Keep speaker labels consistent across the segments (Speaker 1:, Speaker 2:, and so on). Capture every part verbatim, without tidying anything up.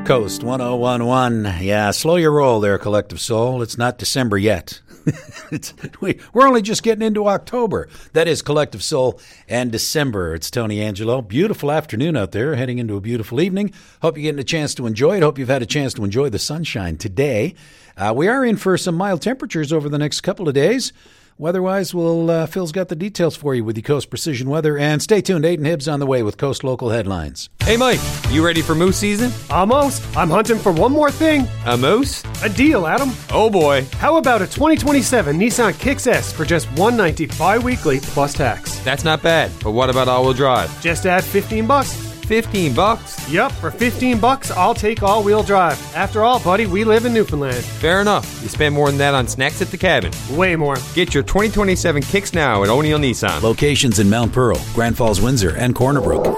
Speaker 1: Coast one oh one one. Yeah, slow your roll there, Collective Soul. It's not December yet. it's, we, we're only just getting into October. That is Collective Soul and December. It's Tony Angelo. Beautiful afternoon out there, heading into a beautiful evening. Hope you're getting a chance to enjoy it. Hope you've had a chance to enjoy the sunshine today. Uh, we are in for some mild temperatures over the next couple of days. Weather-wise, we'll, uh, Phil's got the details for you with the Coast Precision Weather. And stay tuned, Aiden Hibbs on the way with Coast Local Headlines.
Speaker 2: Hey, Mike, you ready for moose season?
Speaker 3: Almost. I'm hunting for one more thing.
Speaker 2: A moose?
Speaker 3: A deal, Adam.
Speaker 2: Oh, boy.
Speaker 3: How about a twenty twenty-seven Nissan Kicks S for just one hundred ninety-five dollars weekly plus tax?
Speaker 2: That's not bad, but what about all-wheel drive?
Speaker 3: Just add fifteen bucks.
Speaker 2: fifteen bucks?
Speaker 3: Yup, for fifteen bucks, I'll take all-wheel drive. After all, buddy, we live in Newfoundland.
Speaker 2: Fair enough. You spend more than that on snacks at the cabin.
Speaker 3: Way more.
Speaker 2: Get your twenty twenty-seven Kicks now at O'Neill Nissan.
Speaker 1: Locations in Mount Pearl, Grand Falls, Windsor, and Corner Brook.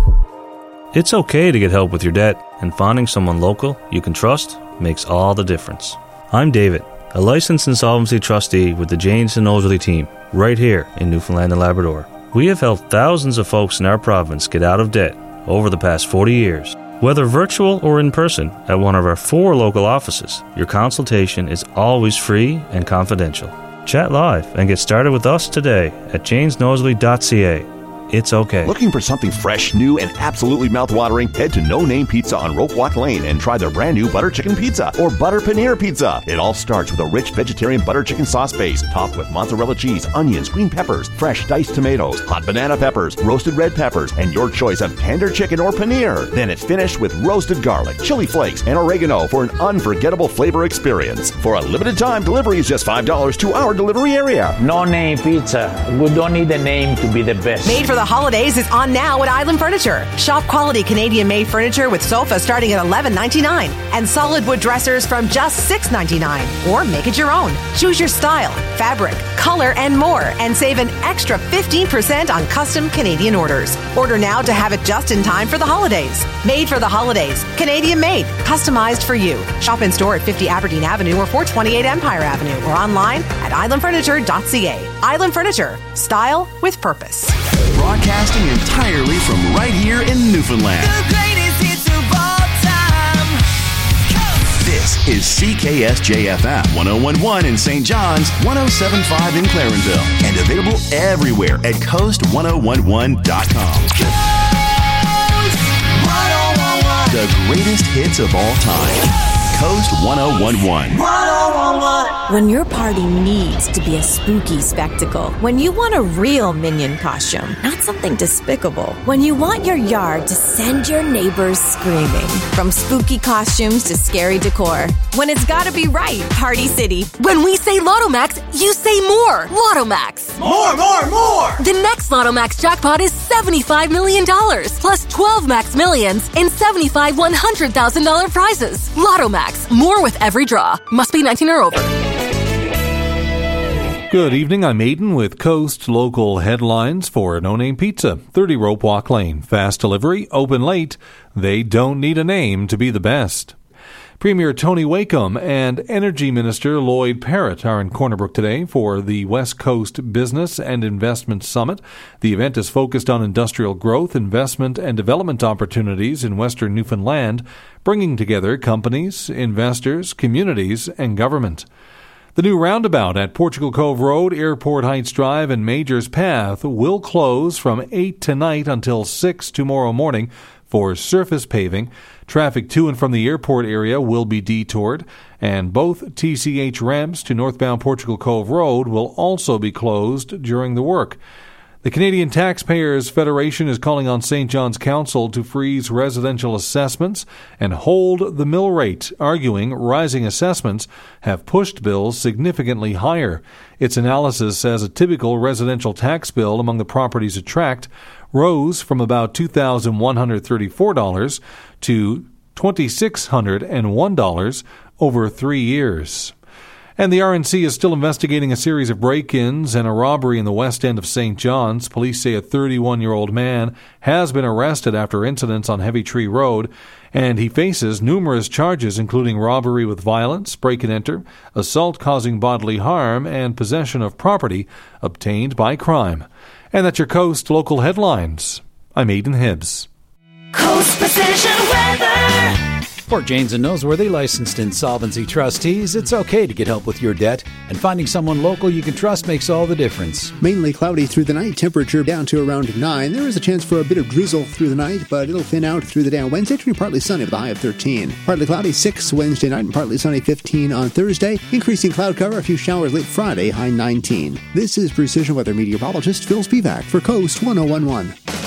Speaker 4: It's okay to get help with your debt, and finding someone local you can trust makes all the difference. I'm David, a licensed insolvency trustee with the Janes and Nosworthy team, right here in Newfoundland and Labrador. We have helped thousands of folks in our province get out of debt over the past forty years. Whether virtual or in person at one of our four local offices, your consultation is always free and confidential. Chat live and get started with us today at janes nosworthy dot c a. It's okay.
Speaker 5: Looking for something fresh, new, and absolutely mouth-watering? Head to No Name Pizza on Rope Walk Lane and try their brand new butter chicken pizza or butter paneer pizza. It all starts with a rich vegetarian butter chicken sauce base topped with mozzarella cheese, onions, green peppers, fresh diced tomatoes, hot banana peppers, roasted red peppers, and your choice of tender chicken or paneer. Then it's finished with roasted garlic, chili flakes, and oregano for an unforgettable flavor experience. For a limited time, delivery is just five dollars to our delivery area.
Speaker 6: No Name Pizza. We don't need a name to be the best.
Speaker 7: Made for the holidays is on now at Island Furniture. Shop quality Canadian-made furniture with sofas starting at eleven ninety-nine and solid wood dressers from just six ninety-nine. Or make it your own. Choose your style, fabric, color, and more, and save an extra fifteen percent on custom Canadian orders. Order now to have it just in time for the holidays. Made for the holidays. Canadian-made. Customized for you. Shop in store at fifty Aberdeen Avenue or four twenty-eight Empire Avenue or online at island furniture dot c a. Island Furniture. Style with purpose.
Speaker 8: Broadcasting entirely from right here in Newfoundland.
Speaker 9: The greatest hits of all time. Coast.
Speaker 8: This is C K S J F M one oh one point one in Saint John's, one oh seven point five in Clarenville, and available everywhere at coast ten eleven dot com.
Speaker 9: Coast one oh one one.
Speaker 8: The greatest hits of all time. Coast ten eleven.
Speaker 9: one oh one one.
Speaker 10: When your party needs to be a spooky spectacle, when you want a real minion costume, not something despicable, when you want your yard to send your neighbors screaming, from spooky costumes to scary decor, when it's gotta be right, Party City.
Speaker 11: When we say Lottomax, you say more. Lottomax.
Speaker 9: More, more, more.
Speaker 11: The next Lottomax jackpot is seventy-five million dollars, plus twelve Max Millions and seventy-five one hundred thousand dollars prizes. Lottomax. More with every draw. Must be nineteen or over.
Speaker 12: Good evening, I'm Aiden with Coast Local Headlines for No Name Pizza, thirty Rope Walk Lane. Fast delivery, open late. They don't need a name to be the best. Premier Tony Wakeham and Energy Minister Lloyd Parrott are in Corner Brook today for the West Coast Business and Investment Summit. The event is focused on industrial growth, investment, and development opportunities in Western Newfoundland, bringing together companies, investors, communities, and government. The new roundabout at Portugal Cove Road, Airport Heights Drive, and Majors Path will close from eight tonight until six tomorrow morning for surface paving. Traffic to and from the airport area will be detoured, and both T C H ramps to northbound Portugal Cove Road will also be closed during the work. The Canadian Taxpayers Federation is calling on Saint John's Council to freeze residential assessments and hold the mill rate, arguing rising assessments have pushed bills significantly higher. Its analysis says a typical residential tax bill among the properties it tracked rose from about two thousand one hundred thirty-four dollars to two thousand six hundred one dollars over three years. And the R N C is still investigating a series of break-ins and a robbery in the west end of Saint John's. Police say a thirty-one-year-old man has been arrested after incidents on Heavy Tree Road, and he faces numerous charges, including robbery with violence, break-and-enter, assault causing bodily harm, and possession of property obtained by crime. And that's your Coast Local Headlines. I'm Aiden Hibbs.
Speaker 9: Coast Precision Weather.
Speaker 1: For Janes and Noseworthy, licensed insolvency trustees, it's okay to get help with your debt, and finding someone local you can trust makes all the difference.
Speaker 13: Mainly cloudy through the night, temperature down to around nine. There is a chance for a bit of drizzle through the night, but it'll thin out through the day on Wednesday, turning partly sunny with a high of thirteen. Partly cloudy, six Wednesday night, and partly sunny, fifteen on Thursday. Increasing cloud cover, a few showers late Friday, high nineteen. This is Precision Weather meteorologist Phil Spivak for Coast ten eleven.